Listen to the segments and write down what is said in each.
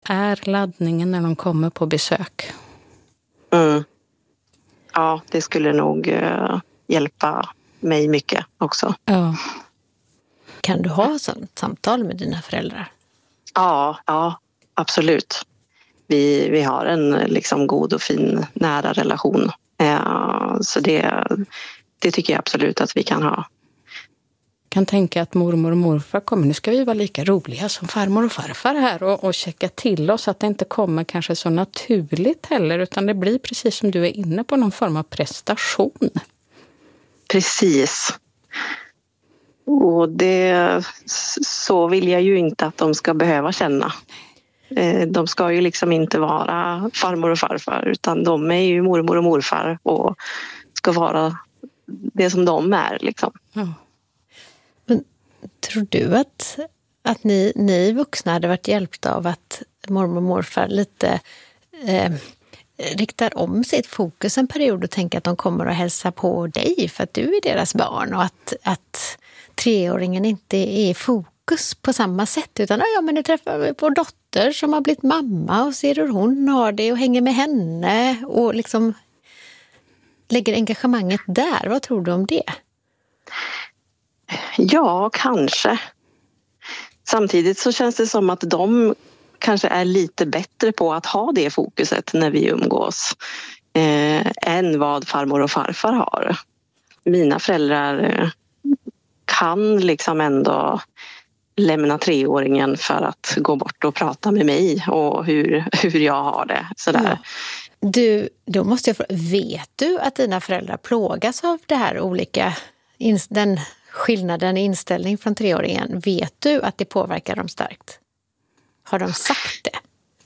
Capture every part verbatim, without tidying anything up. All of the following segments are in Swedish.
är laddningen när de kommer på besök. Mm. Ja, det skulle nog uh, hjälpa mig mycket också. Ja. Kan du ha sånt samtal med dina föräldrar? Ja, ja, absolut. Vi, vi har en liksom god och fin nära relation. Uh, så det, det tycker jag absolut att vi kan ha. Kan tänka att mormor och morfar kommer. Nu ska vi vara lika roliga som farmor och farfar här och, och checka till oss att det inte kommer kanske så naturligt heller, utan det blir precis som du är inne på, någon form av prestation. Precis. Och det, så vill jag ju inte att de ska behöva känna. De ska ju liksom inte vara farmor och farfar, utan de är ju mormor och morfar och ska vara det som de är liksom. Ja. Men tror du att, att ni, ni vuxna hade varit hjälpta av att mormor och morfar lite eh, riktar om sitt fokus en period och tänker att de kommer att hälsa på dig för att du är deras barn, och att, att treåringen inte är i fokus på samma sätt, utan ja, men nu träffar vi på dotter som har blivit mamma och ser hur hon har det och hänger med henne och liksom lägger engagemanget där. Vad tror du om det? Ja, kanske. Samtidigt så känns det som att de kanske är lite bättre på att ha det fokuset när vi umgås eh, än vad farmor och farfar har. Mina föräldrar kan liksom ändå lämna treåringen för att gå bort och prata med mig och hur, hur jag har det. Sådär. Ja. Du, då måste jag fråga, vet du att dina föräldrar plågas av det här olika, den skillnaden i inställning från treåringen? Vet du att det påverkar dem starkt? Har de sagt det?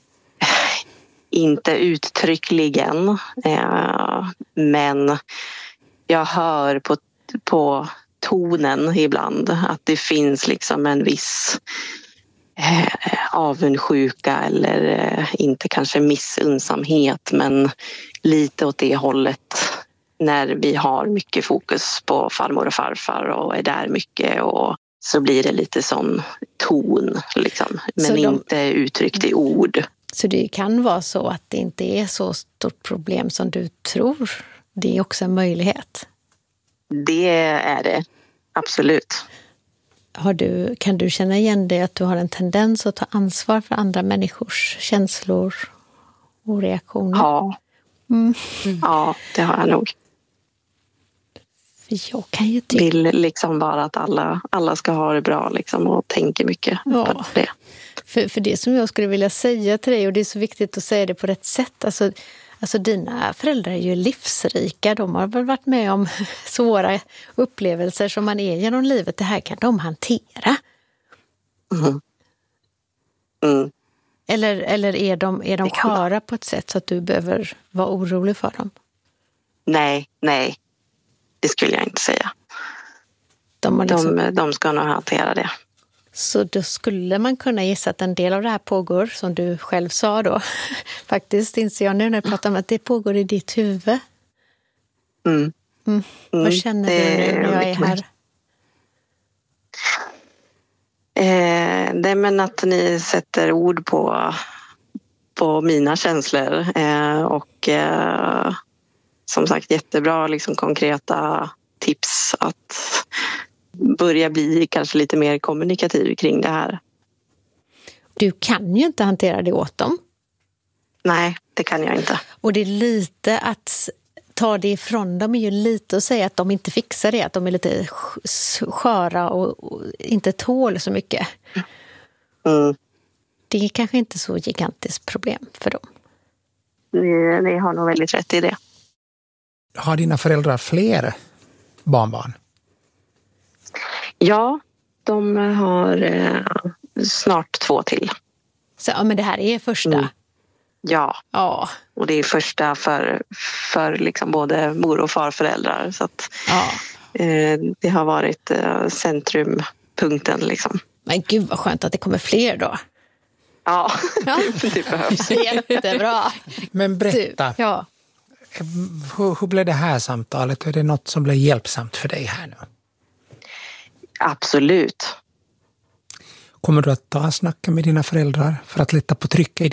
Inte uttryckligen, eh, men jag hör på, på tonen ibland att det finns liksom en viss eh, avundsjuka eller eh, inte kanske missunnsamhet, men lite åt det hållet när vi har mycket fokus på farmor och farfar och är där mycket, och så blir det lite sån ton liksom, men de, inte uttryckt i ord. Så det kan vara så att det inte är så stort problem som du tror. Det är också en möjlighet. Det är det, absolut. Har du, kan du känna igen det att du har en tendens att ta ansvar för andra människors känslor och reaktioner? Ja, mm. ja det har jag nog. Jag kan ju tycka... Vill liksom bara att alla, alla ska ha det bra liksom, och tänker mycket ja. på det. För, för det som jag skulle vilja säga till dig, och det är så viktigt att säga det på rätt sätt, alltså, alltså dina föräldrar är ju livsrika, de har väl varit med om svåra upplevelser som man är genom livet, det här kan de hantera. Mm. Mm. Eller, eller är de, är de sköra på ett sätt så att du behöver vara orolig för dem? Nej, nej. Det skulle jag inte säga. De, liksom... de, de ska nog hantera det. Så då skulle man kunna gissa att en del av det här pågår, som du själv sa då. Faktiskt inser jag nu när jag pratar om att det pågår i ditt huvud. Mm. Mm. Vad känner det, du nu när jag är här? Eh, det är men att ni sätter ord på, på mina känslor. Eh, och eh, som sagt jättebra liksom, konkreta tips att börja bli kanske lite mer kommunikativ kring det här. Du kan ju inte hantera det åt dem. Nej, det kan jag inte. Och det är lite att ta det ifrån dem är ju lite att säga att de inte fixar det. Att de är lite sköra och, och inte tål så mycket. Mm. Det är kanske inte så gigantiskt problem för dem. Ni, ni har nog väldigt rätt i det. Har dina föräldrar fler barnbarn? Ja, de har eh, snart två till. Så ja, men det här är första? Mm. Ja. ja, och det är första för, för liksom både mor- och farföräldrar. Så att, ja. eh, det har varit eh, centrumpunkten. Liksom. Men gud vad skönt att det kommer fler då. Ja, ja. det behövs. Jättebra. Men berätta, du, ja. hur, hur blev det här samtalet? Är det något som blev hjälpsamt för dig här nu? Absolut. Kommer du att ta snacken med dina föräldrar för att lätta på trycket i